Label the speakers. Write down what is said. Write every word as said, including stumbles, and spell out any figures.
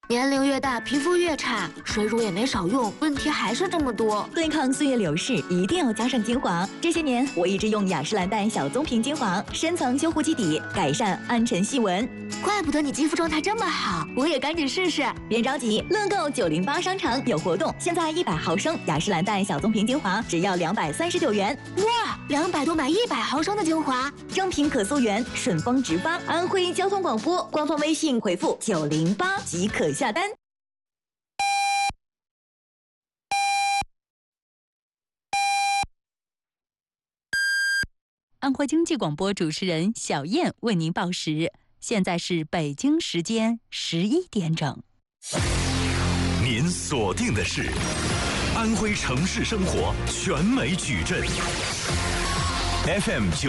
Speaker 1: 年龄越大，皮肤越差，水乳也没少用，问题还是这么多。
Speaker 2: 对抗岁月流逝，一定要加上精华。这些年，我一直用雅诗兰黛小棕瓶精华，深层修护基底，改善暗沉细纹。
Speaker 1: 怪不得你肌肤状态这么好，我也赶紧试试。
Speaker 2: 别着急，乐购九零八商城有活动，现在一百毫升雅诗兰黛小棕瓶精华只要两百三十九元。
Speaker 1: 哇，两百多买一百毫升的精华，
Speaker 2: 正品可溯源，顺丰直发。安徽交通广播官方微信回复九零八即可下单。
Speaker 3: 安徽经济广播主持人小燕为您报时，现在是北京时间十一点整。
Speaker 4: 您锁定的是安徽城市生活全美矩阵 F M 九。